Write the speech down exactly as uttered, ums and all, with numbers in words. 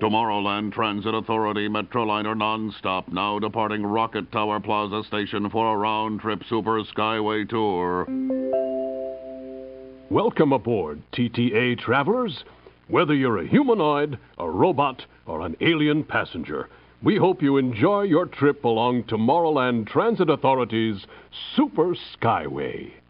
Tomorrowland Transit Authority Metroliner non-stop, now departing Rocket Tower Plaza Station for a round-trip Super Skyway tour. Welcome aboard, T T A travelers. Whether you're a humanoid, a robot, or an alien passenger, we hope you enjoy your trip along Tomorrowland Transit Authority's Super Skyway.